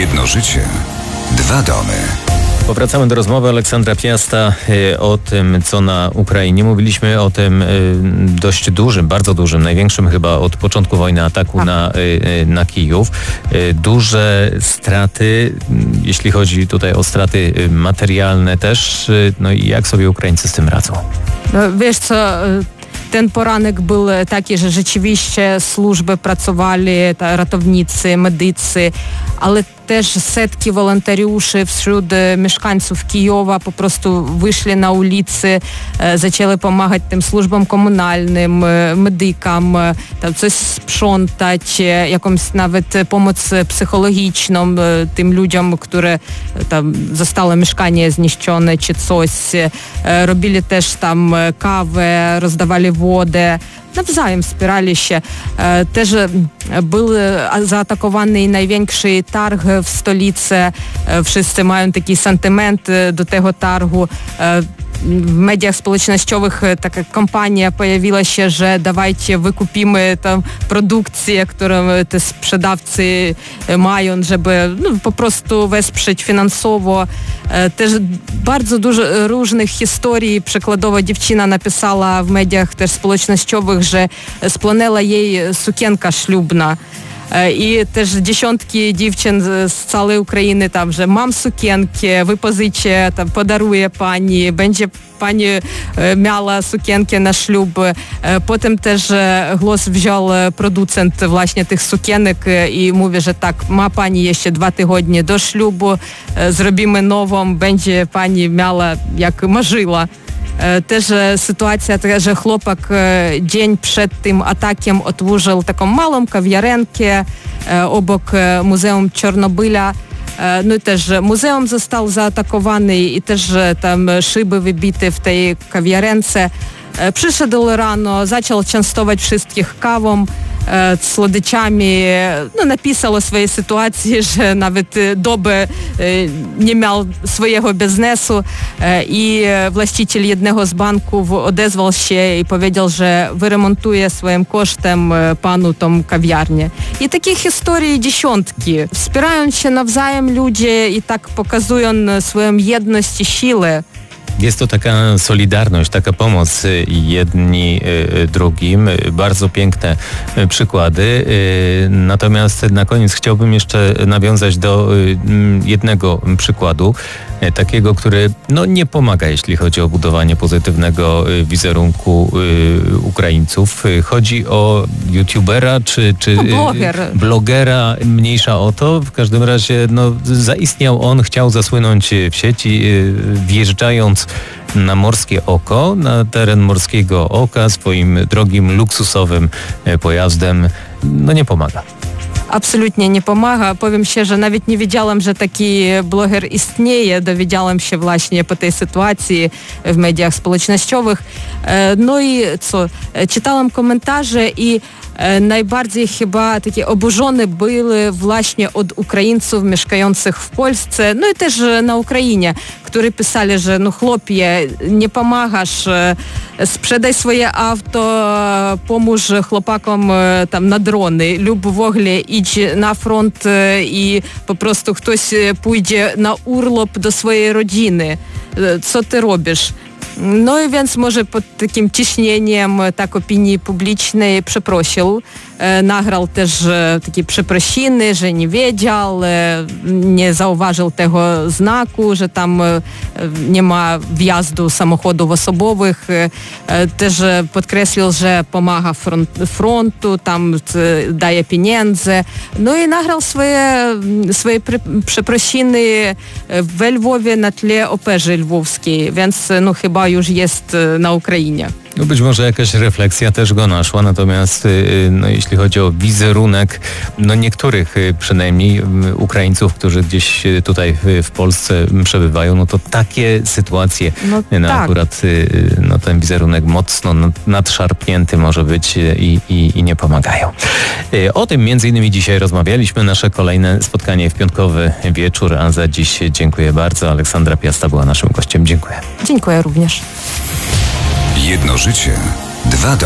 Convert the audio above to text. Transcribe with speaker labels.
Speaker 1: Jedno życie, dwa domy.
Speaker 2: Powracamy do rozmowy Aleksandra Piasta o tym, co na Ukrainie. Mówiliśmy o tym dość dużym, bardzo dużym, największym chyba od początku wojny ataku na Kijów. Duże straty, jeśli chodzi tutaj o straty materialne też. No i jak sobie Ukraińcy z tym radzą?
Speaker 3: No, wiesz co... Ten poranek był taki, że rzeczywiście służby pracowali, ratownicy, medycy, ale też setki wolontariuszy wśród mieszkańców Kijowa po prostu wyszli na ulicy, zaczęli pomagać tym służbom komunalnym, medykom, tam coś sprzątać, jakąś nawet pomoc psychologiczną tym ludziom, które tam zostało mieszkanie zniszczone czy coś. Robili też tam kawę, rozdawali wodę. Nawzajem wspierali się. Też był zaatakowany największy targ w stolicy. Wszyscy mają taki sentyment do tego targu. W mediach społecznościowych taka kampania pojawiła się, że dawajcie wykupimy tam produkcję, którą te sprzedawcy mają, żeby po prostu wesprzeć finansowo. Też bardzo dużo różnych historii. Przykładowo dziewczyna napisała w mediach też społecznościowych, że spłonęła jej sukienka ślubna. I też dziesiątki dziewczyn z całej Ukrainy tam, że mam sukienkę, wypozycie, tam podaruję pani, będzie pani miała sukienkę na ślub. Potem też głos wziął producent właśnie tych sukienek i mówi, że tak, ma pani jeszcze 2 tygodnie do ślubu, zrobimy nową, będzie pani miała jak marzyła. Też sytuacja taka, że chłopak dzień przed tym atakiem otworzył taką małą kawiarenkę obok Muzeum Czarnobyla. No i też muzeum został zaatakowany i też tam szyby wybite w tej kawiarence. Przyszedł rano, zaczął częstować wszystkich kawą, słodyczami, napisał o swojej sytuacji, że nawet dobę nie miał swojego biznesu i właściciel jednego z banków odezwał się i powiedział, że wyremontuje swoim kosztem panu tą kawiarnię. I takich historii dziesiątki. Wspierają się nawzajem ludzie i tak pokazują swoją jedność i siłę.
Speaker 2: Jest to taka solidarność, taka pomoc jedni drugim. Bardzo piękne przykłady. Natomiast na koniec chciałbym jeszcze nawiązać do jednego przykładu, takiego, który nie pomaga, jeśli chodzi o budowanie pozytywnego wizerunku Ukraińców. Chodzi o youtubera czy blogera, mniejsza o to. W każdym razie zaistniał on, chciał zasłynąć w sieci, wjeżdżając na Morskie Oko, na teren Morskiego Oka swoim drogim, luksusowym pojazdem. Nie pomaga.
Speaker 3: Absolutnie nie pomaga. Powiem się, że nawet nie wiedziałam, że taki bloger istnieje. Dowiedziałam się właśnie po tej sytuacji w mediach społecznościowych. No i co? Czytałam komentarze i najbardziej chyba takie oburzone były właśnie od Ukraińców mieszkających w Polsce, no i też na Ukrainie, którzy pisali, że chłopie, nie pomagasz, sprzedaj swoje auto, pomóż chłopakom tam na drony lub w ogóle idź na front i po prostu ktoś pójdzie na urlop do swojej rodziny. Co ty robisz? No i więc może pod takim ciśnieniem opinii publicznej przeprosił. Nagrał też takie przeprosiny, że nie wiedział, nie zauważył tego znaku, że tam nie ma wjazdu samochodów osobowych. Też podkreślił, że pomaga frontu, tam daje pieniądze. No i nagrał swoje przeprosiny we Lwowie na tle opery lwowskiej, więc chyba już jest na Ukrainie.
Speaker 2: Być może jakaś refleksja też go naszła, natomiast jeśli chodzi o wizerunek niektórych przynajmniej Ukraińców, którzy gdzieś tutaj w Polsce przebywają, to takie sytuacje akurat ten wizerunek mocno nadszarpnięty może być i nie pomagają. O tym między innymi dzisiaj rozmawialiśmy. Nasze kolejne spotkanie w piątkowy wieczór, a za dziś dziękuję bardzo. Aleksandra Piasta była naszym gościem. Dziękuję.
Speaker 3: Dziękuję również.
Speaker 1: Jedno życie, dwa domy.